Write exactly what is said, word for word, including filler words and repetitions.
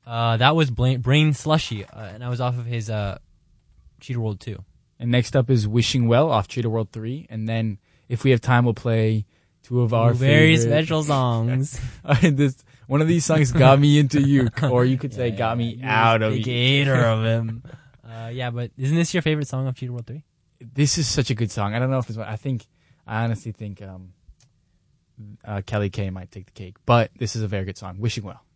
Uh, that was Brain, Brain Slushy, uh, and I was off of his uh, Cheetah World two. And next up is Wishing Well off Cheetah World three. And then, if we have time, we'll play two of our Ooh, very favorite... special songs. uh, this, one of these songs got me into you, or you could say yeah, got yeah, me out of you. Big hater of him. Uh, yeah, but isn't this your favorite song of Cheetah World three? This is such a good song. I don't know if it's one. I think, I honestly think um, uh, Kelly Kay might take the cake. But this is a very good song. Wishing Well.